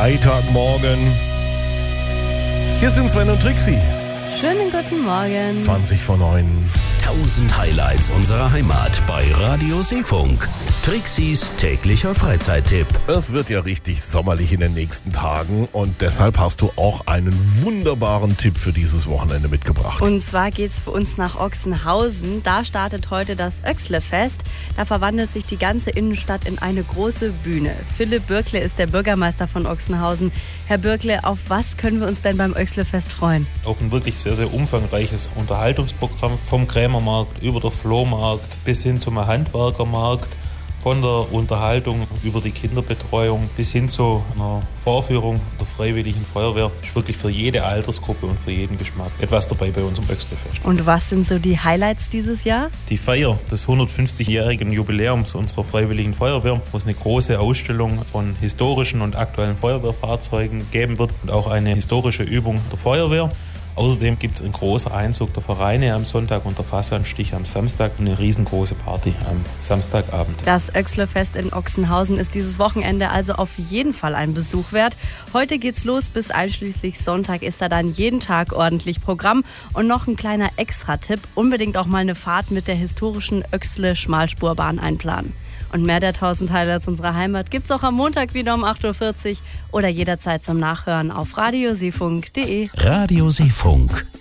Freitagmorgen. Hier sind Sven und Trixie. Schönen guten Morgen. 20 vor 9. 1000 Highlights unserer Heimat bei Radio Seefunk. Trixis täglicher Freizeittipp. Es wird ja richtig sommerlich in den nächsten Tagen und deshalb hast du auch einen wunderbaren Tipp für dieses Wochenende mitgebracht. Und zwar geht's für uns nach Ochsenhausen. Da startet heute das Oechsle-Fest. Da verwandelt sich die ganze Innenstadt in eine große Bühne. Philipp Bürkle ist der Bürgermeister von Ochsenhausen. Herr Bürkle, auf was können wir uns denn beim Oechsle-Fest freuen? Auf ein wirklich sehr, sehr umfangreiches Unterhaltungsprogramm. Vom Krämermarkt über den Flohmarkt bis hin zum Handwerkermarkt. Von der Unterhaltung über die Kinderbetreuung bis hin zu einer Vorführung der Freiwilligen Feuerwehr. Ist wirklich für jede Altersgruppe und für jeden Geschmack etwas dabei bei uns im Oechsle-Fest. Und was sind so die Highlights dieses Jahr? Die Feier des 150-jährigen Jubiläums unserer Freiwilligen Feuerwehr, wo es eine große Ausstellung von historischen und aktuellen Feuerwehrfahrzeugen geben wird und auch eine historische Übung der Feuerwehr. Außerdem gibt es einen großen Einzug der Vereine am Sonntag und der Fassanstich am Samstag und eine riesengroße Party am Samstagabend. Das Oechsle-Fest in Ochsenhausen ist dieses Wochenende also auf jeden Fall ein Besuch wert. Heute geht's los, bis einschließlich Sonntag ist da dann jeden Tag ordentlich Programm. Und noch ein kleiner Extra-Tipp, unbedingt auch mal eine Fahrt mit der historischen Oechsle-Schmalspurbahn einplanen. Und mehr der 1000 Highlights unserer Heimat gibt's auch am Montag wieder um 8.40 Uhr oder jederzeit zum Nachhören auf radioseefunk.de. Radio Seefunk,